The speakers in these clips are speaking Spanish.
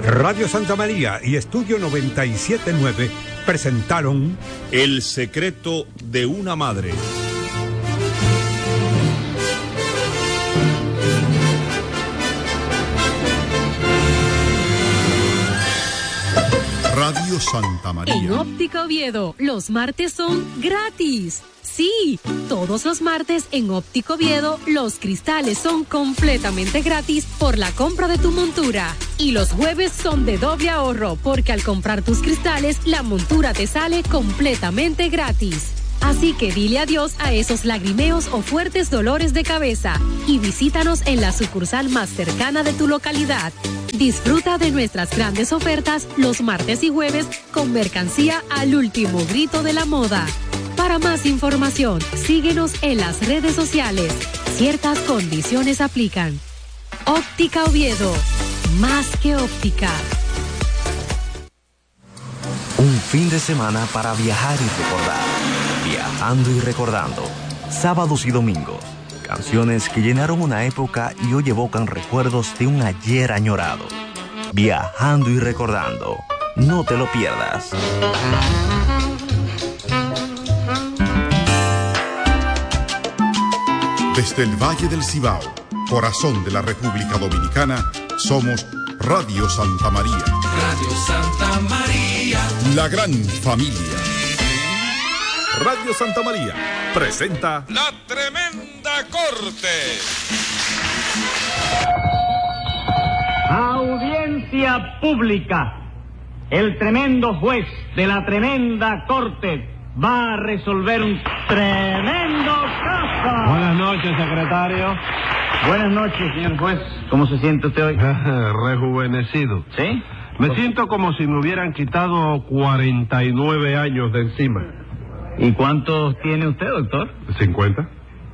Radio Santa María y Estudio 97.9 presentaron El secreto de una madre. Radio Santa María. En Óptica Oviedo, los martes son gratis. Sí, todos los martes en Óptica Oviedo, los cristales son completamente gratis por la compra de tu montura. Y los jueves son de doble ahorro, porque al comprar tus cristales, la montura te sale completamente gratis. Así que dile adiós a esos lagrimeos o fuertes dolores de cabeza y visítanos en la sucursal más cercana de tu localidad. Disfruta de nuestras grandes ofertas los martes y jueves con mercancía al último grito de la moda. Para más información, síguenos en las redes sociales. Ciertas condiciones aplican. Óptica Oviedo, más que óptica. Un fin de semana para viajar y recordar. Viajando y recordando. Sábados y domingos. Canciones que llenaron una época y hoy evocan recuerdos de un ayer añorado. Viajando y recordando. No te lo pierdas. Desde el Valle del Cibao, corazón de la República Dominicana, somos Radio Santa María. Radio Santa María. La gran familia. Radio Santa María presenta La Tremenda Corte. Audiencia pública. El tremendo juez de la tremenda corte va a resolver un tremendo caso. Buenas noches, secretario. Buenas noches, señor juez. ¿Cómo se siente usted hoy? Rejuvenecido. ¿Sí? Me siento como si me hubieran quitado 49 años de encima. ¿Y cuántos tiene usted, doctor? 50.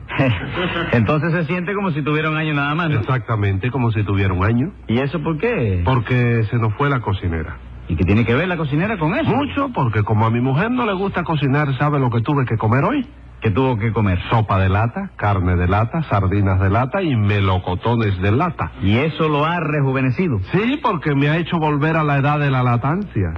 Entonces se siente como si tuviera un año nada más, ¿no? Exactamente, como si tuviera un año. ¿Y eso por qué? Porque se nos fue la cocinera. ¿Y qué tiene que ver la cocinera con eso? Mucho, porque como a mi mujer no le gusta cocinar, ¿sabe lo que tuve que comer hoy? ¿Qué tuvo que comer? Sopa de lata, carne de lata, sardinas de lata y melocotones de lata. ¿Y eso lo ha rejuvenecido? Sí, porque me ha hecho volver a la edad de la latancia.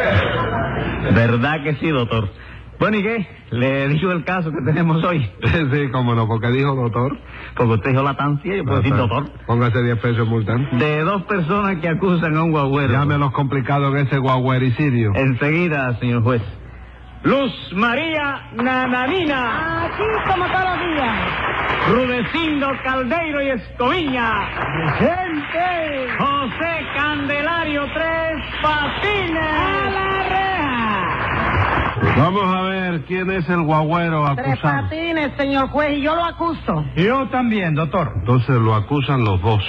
¿Verdad que sí, doctor? Bueno, ¿y qué? Le digo el caso que tenemos hoy. Sí, cómo no, porque dijo doctor. Porque usted dijo latancia, yo puedo decir doctor. Póngase 10 pesos multante. De dos personas que acusan a un guagüero. Llame a los complicados en ese guagüericidio. Enseguida, señor juez. Luz María Nananina. Aquí como todos los días. Rudecindo Caldeiro y Escoviña. ¡Presente! José Candelario Tres Patines. ¡A la reja! Vamos a ver quién es el guagüero Tres acusado. Patines, señor juez, y yo lo acuso. Yo también, doctor. Entonces lo acusan los dos.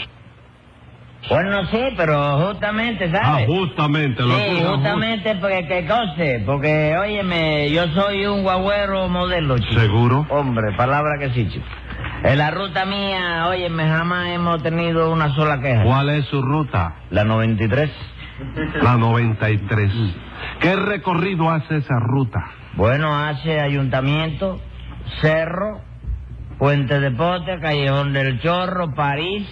Bueno, sí, pero justamente, ¿sabes? Justamente, lo Sí, acusan. justamente porque que conste, porque, óyeme, yo soy un guagüero modelo, chico. ¿Seguro? Hombre, palabra que sí, chico. En la ruta mía, óyeme, jamás hemos tenido una sola queja. ¿Cuál es su ruta? La 93. La 93. ¿Qué recorrido hace esa ruta? Bueno, hace Ayuntamiento, Cerro, Puente de Pote, Callejón del Chorro, París.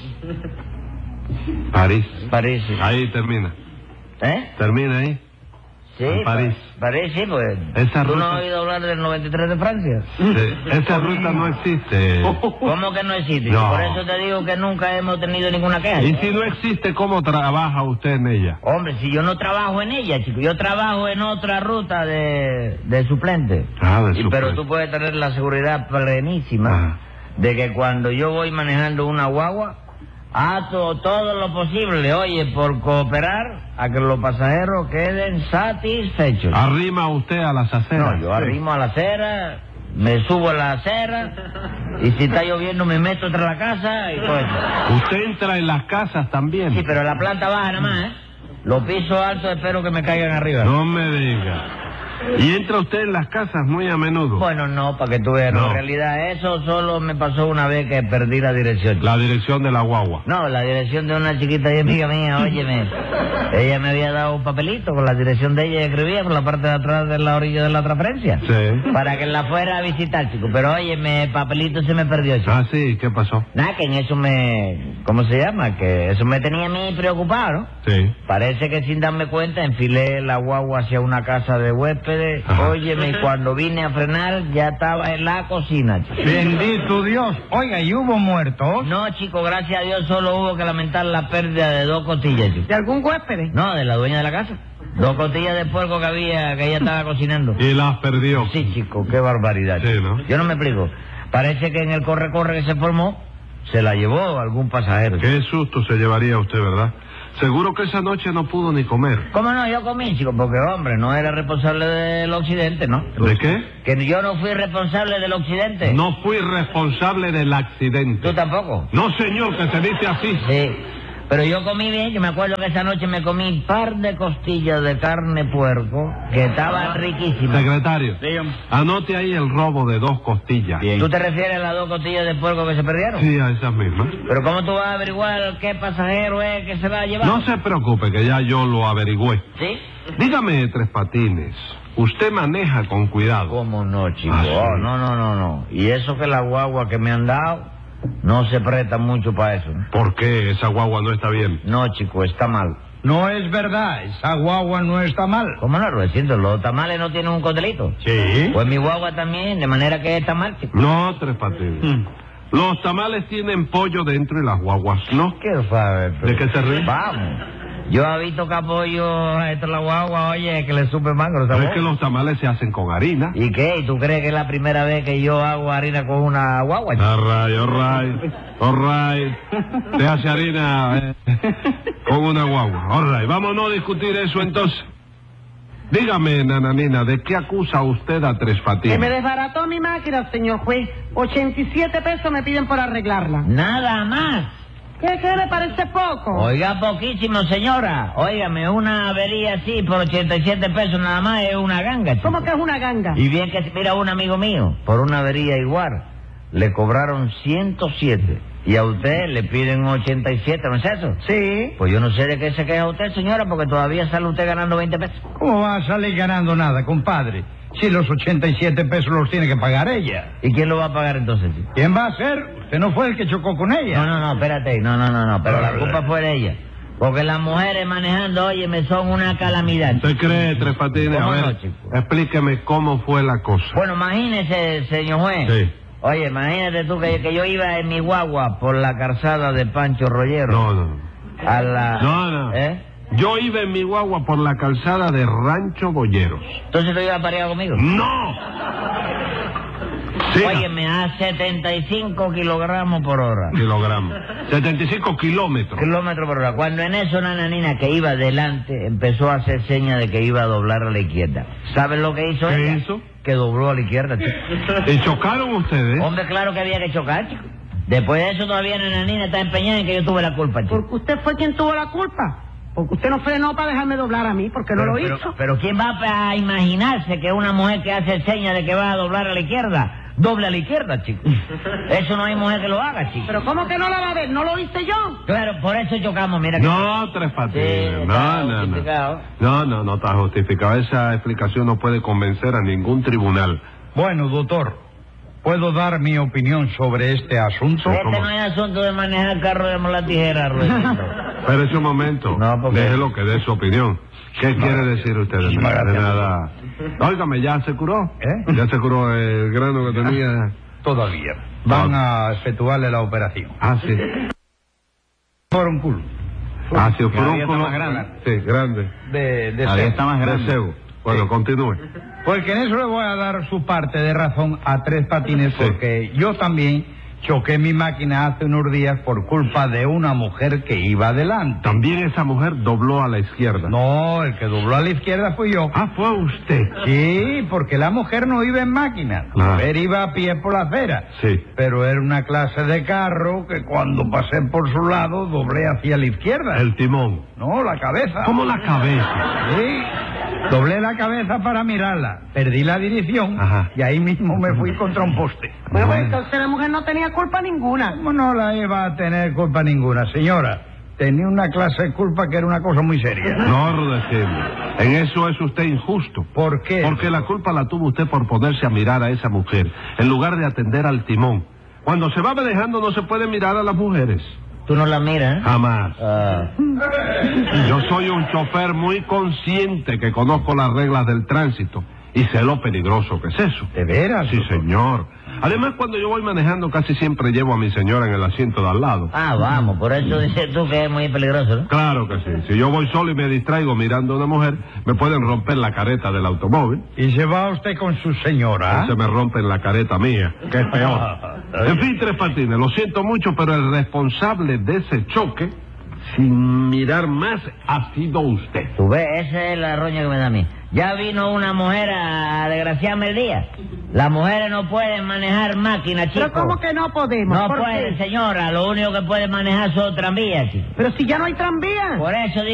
París. París, sí. Ahí termina. ¿Eh? Termina ahí. Sí, En París. París, sí, pues. Esa ¿Tú no ruta- has oído hablar del 93 de Francia? Sí, esa ruta no existe. ¿Cómo que no existe? No. Por eso te digo que nunca hemos tenido ninguna queja. Y si no existe, ¿cómo trabaja usted en ella? Hombre, si yo no trabajo en ella, chico, yo trabajo en otra ruta de suplente. Ah, de Pero suplente. tú puedes tener la seguridad plenísima de que cuando yo voy manejando una guagua, hago todo lo posible, oye, por cooperar a que los pasajeros queden satisfechos. ¿Arrima usted a las aceras? No, yo arrimo a la acera, me subo a la acera, y si está lloviendo me meto entre la casa y todo eso. ¿Usted entra en las casas también? Sí, pero en la planta baja nada más, ¿eh? Los pisos altos espero que me caigan arriba. No me diga. ¿Y entra usted en las casas muy a menudo? Bueno, no, para que tú veas, No. en realidad eso solo me pasó una vez que perdí la dirección. La dirección de la guagua. No, la dirección de una chiquita y amiga mía, óyeme. Ella me había dado un papelito con la dirección de ella y escribía por la parte de atrás de la orilla de la transferencia. Sí. Para que la fuera a visitar, chico. Pero óyeme, el papelito se me perdió, chico. Ah, sí, ¿qué pasó? Nada, que en eso ¿cómo se llama? Que eso me tenía a mí preocupado, ¿no? Sí. Parece que sin darme cuenta enfilé la guagua hacia una casa de huéspedes. Ajá. Óyeme, y cuando vine a frenar ya estaba en la cocina, chico. Bendito Dios. Oiga, ¿y hubo muertos? No, chico, gracias a Dios solo hubo que lamentar la pérdida de 2 costillas, chico. ¿De algún huésped? No, de la dueña de la casa. 2 costillas de puerco que ella estaba cocinando. Y las perdió. Sí, chico, qué barbaridad. Sí, chico. ¿no? Yo no me explico. Parece que en el corre-corre que se formó, se la llevó algún pasajero. chico. Qué susto se llevaría usted, ¿verdad? Seguro que esa noche no pudo ni comer. ¿Cómo no? Yo comí, chico, porque, hombre, no era responsable del accidente, ¿no? ¿De qué? Que yo no fui responsable del accidente. No fui responsable del accidente. ¿Tú tampoco? No, señor, que se dice así. Sí. Pero yo comí bien, yo me acuerdo que esa noche me comí un par de costillas de carne puerco que estaban riquísimas. Secretario, anote ahí el robo de 2 costillas. ¿Tú te refieres a las 2 costillas de puerco que se perdieron? Sí, a esas mismas. Pero ¿cómo tú vas a averiguar qué pasajero es que se la ha llevado? No se preocupe, que ya yo lo averigüé. ¿Sí? Dígame, Tres Patines, usted maneja con cuidado. ¿Cómo no, chico? Ah, sí. Oh, no. Y eso que la guagua que me han dado no se presta mucho para eso. ¿Por qué? Esa guagua no está bien. No, chico, está mal. No es verdad, esa guagua no está mal. ¿Cómo no, Rudecindo? Los tamales no tienen un cotelito. Sí. Pues mi guagua también, de manera que está mal, chico. No, Tres Patines. Los tamales tienen pollo dentro y las guaguas no. ¿Qué sabe? ¿De qué se ríe? Vamos. Yo he visto que apoyo a esta la guagua, oye, que le supe mango. Pero es que los tamales se hacen con harina. ¿Y qué? ¿Y tú crees que es la primera vez que yo hago harina con una guagua? All right. Se hace harina con una guagua. All right. Vámonos a discutir eso entonces. Dígame, nananina, ¿de qué acusa usted a Tres Patines? Que me desbarató mi máquina, señor juez. 87 pesos me piden por arreglarla. Nada más. ¿Qué le parece poco? Oiga, poquísimo, señora. Óigame, una avería así por 87 pesos nada más es una ganga, chico. ¿Cómo que es una ganga? Y bien que, mira, un amigo mío, por una avería igual, le cobraron 107. Y a usted le piden 87, ¿no es eso? Sí. Pues yo no sé de qué se queja usted, señora, porque todavía sale usted ganando 20 pesos. ¿Cómo va a salir ganando nada, compadre? Si los 87 pesos los tiene que pagar ella. ¿Y quién lo va a pagar entonces, chico? ¿Quién va a ser? Usted no fue el que chocó con ella. No, espérate. No, pero la culpa fue de ella. Porque las mujeres manejando, oye, me son una calamidad. ¿Usted cree, Tres Patines? A ¿Cómo ver, no, chico? explíqueme cómo fue la cosa. Bueno, imagínese, señor juez. Sí. Oye, imagínate tú que yo iba en mi guagua por la calzada de Pancho Rollero. No. A la... No. ¿Eh? Yo iba en mi guagua por la calzada de Rancho Boyeros. ¿Entonces tú ibas pareado conmigo? ¡No! Siga. Óyeme, a 75 kilogramos por hora. 75 kilómetros. Kilómetros por hora. Cuando en eso, nananina, que iba adelante, empezó a hacer señas de que iba a doblar a la izquierda. ¿Sabes lo que hizo ¿Qué ella? hizo? Que dobló a la izquierda, chico. ¿Y chocaron ustedes? Hombre, claro que había que chocar, chico. Después de eso todavía nananina está empeñada en que yo tuve la culpa, chico. Porque usted fue quien tuvo la culpa. Porque usted no frenó para dejarme doblar a mí, porque no lo hizo. Pero ¿quién va a imaginarse que una mujer que hace señas de que va a doblar a la izquierda, doble a la izquierda, chico? Eso no hay mujer que lo haga, chico. Pero ¿cómo que no la va a ver? ¿No lo hice yo? Claro, por eso chocamos, mira. No, Tres Patines. Sí, está justificado. No está justificado. Esa explicación no puede convencer a ningún tribunal. Bueno, doctor, ¿puedo dar mi opinión sobre este asunto? Este no es asunto de manejar carro de la tijera, Rudecindo. Espérese un momento. No, porque... Déjelo que dé su opinión. ¿Qué quiere decir usted de nada? Óigame, ¿ya se curó? ¿Eh? ¿Ya se curó el grano que tenía? Todavía. Van a efectuarle la operación. Ah, sí. Fórunculo. Ah, sí, Cada día está fórunculo. más grande. Sí, grande. De Ahí sebo. está más grande. De sebo. Bueno, Sí. continúe. Porque en eso le voy a dar su parte de razón a Tres Patines, Sí. porque yo también choqué mi máquina hace unos días por culpa de una mujer que iba adelante. También esa mujer dobló a la izquierda. No, el que dobló a la izquierda fui yo. Ah, fue usted. Sí, porque la mujer no iba en máquina. La Ah. mujer iba a pie por la acera. Sí. Pero era una clase de carro que cuando pasé por su lado doblé hacia la izquierda. El timón. No, la cabeza. ¿Cómo la cabeza? Sí. Doblé la cabeza para mirarla, perdí la dirección y ahí mismo me fui contra un poste. Bueno, pues entonces la mujer no tenía culpa ninguna. ¿Cómo no la iba a tener culpa ninguna, señora? Tenía una clase de culpa que era una cosa muy seria. No, Rudecindo, en eso es usted injusto. ¿Por qué? Porque la culpa la tuvo usted por ponerse a mirar a esa mujer, en lugar de atender al timón. Cuando se va manejando no se puede mirar a las mujeres. ¿Tú no la miras? Jamás. Yo soy un chofer muy consciente que conozco las reglas del tránsito y sé lo peligroso que es eso. ¿De veras? Sí, señor. Además, cuando yo voy manejando casi siempre llevo a mi señora en el asiento de al lado. Ah, vamos, por eso dices tú que es muy peligroso, ¿no? Claro que sí. Si yo voy solo y me distraigo mirando a una mujer, me pueden romper la careta del automóvil. ¿Y se va usted con su señora? O se me rompen la careta mía, que es peor. En fin, Tres Patines, lo siento mucho, pero el responsable de ese choque, sin mirar más, ha sido usted. Tú ves, esa es la roña que me da a mí. Ya vino una mujer a desgraciarme el día. Las mujeres no pueden manejar máquinas, chicos. ¿Pero cómo que no podemos? No ¿Por pueden, qué? señora. Lo único que pueden manejar son tranvías, chicos. Pero si ya no hay tranvía. Por eso